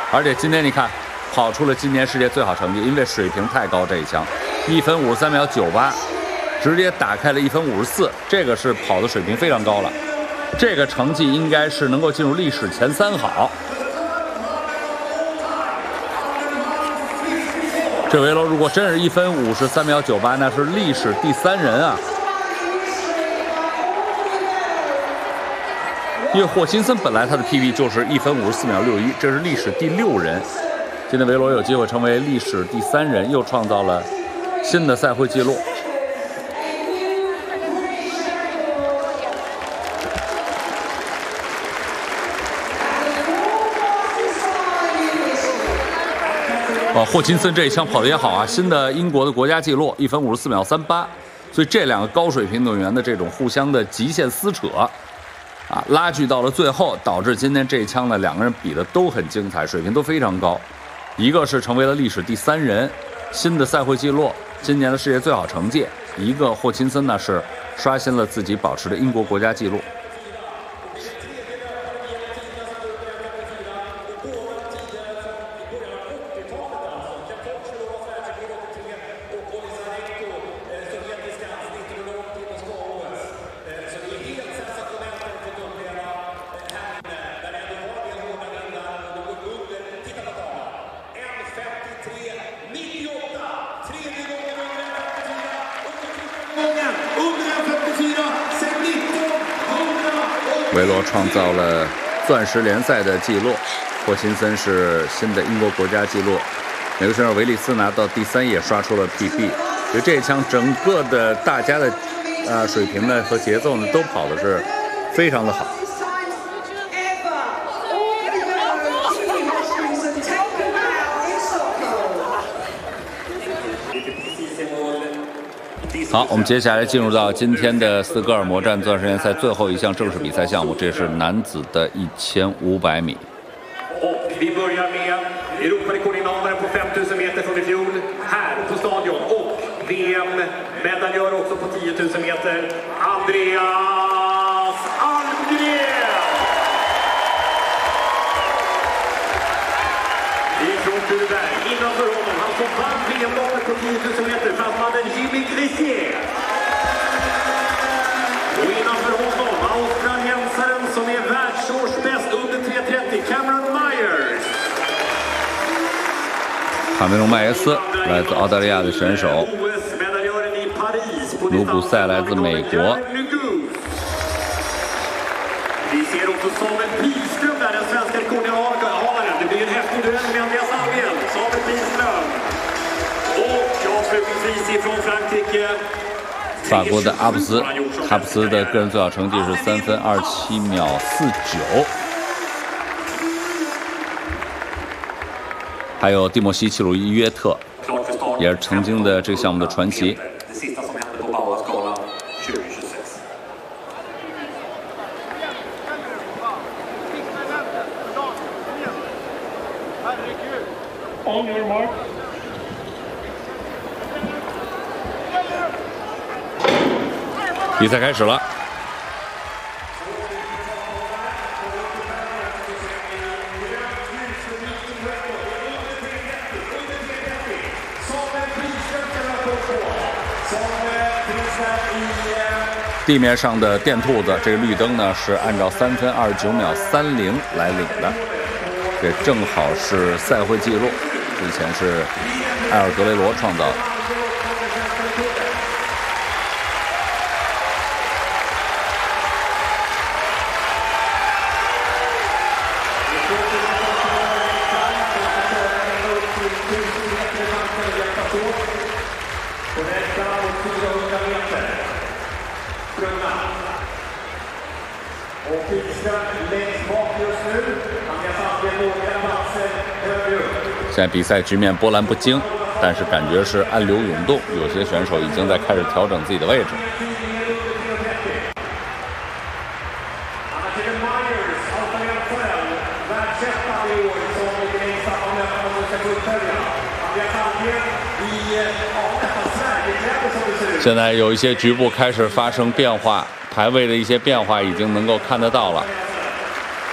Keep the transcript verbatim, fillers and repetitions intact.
而且今天你看，跑出了今年世界最好成绩，因为水平太高，这一枪一分五十三秒九八，直接打开了一分五十四，这个是跑的水平非常高了，这个成绩应该是能够进入历史前三好。这维罗如果真是一分五十三秒九八，那是历史第三人啊！因为霍金森本来他的 P B 就是一分五十四秒六一，这是历史第六人。今天维罗有机会成为历史第三人，又创造了新的赛会纪录。哦，霍金森这一枪跑得也好啊，新的英国的国家纪录一分五十四秒三八，所以这两个高水平运动员的这种互相的极限撕扯。啊，拉锯到了最后，导致今天这一枪呢，两个人比的都很精彩，水平都非常高。一个是成为了历史第三人，新的赛会纪录，今年的世界最好成绩；一个霍金森呢是刷新了自己保持的英国国家纪录。维罗创造了钻石联赛的纪录，霍金森是新的英国国家纪录，美国选手维利斯拿到第三也刷出了 P B。所以这一枪整个的大家的呃水平呢和节奏呢都跑的是非常的好。好，我们接下来进入到今天的斯德哥尔摩站钻石联赛最后一项正式比赛项目，这是男子的一千五百米。 Vi börjar med Europarekordinnehavaren på fem tusen meter från i fjol här på stadion och V M-medaljör också på tio tusen meter, Andreas Almgren! Ifrån Tureberg, innanför honom, han som vann V M-loppet på tio tusen meter, fransmannen Jimmy Gressier. Och innanför honom, australiensaren som är världsårsbäst under tre trettio, Cameron Myers. 卡梅隆·麦耶斯来自澳大利亚的选手，努古塞来自美国。 Vi ser också Samuel Pihlström där, den svenska rekordinnehavaren. Det blir en häftig duell med Andreas Almgren. Samuel Pihlström. Och avslutningsvis ifrån Frankrike. 法国的阿布斯，阿布斯的个人最好成绩是三分二七秒四九。还有蒂莫西·齐鲁伊约特，也是曾经的这个项目的传奇。比赛开始了。地面上的电兔子，这个绿灯呢是按照三分二十九秒三零来领的，这正好是赛会纪录，之前是埃尔德雷罗创造的。现在比赛局面波澜不惊，但是感觉是暗流涌动，有些选手已经在开始调整自己的位置。现在有一些局部开始发生变化，排位的一些变化已经能够看得到了。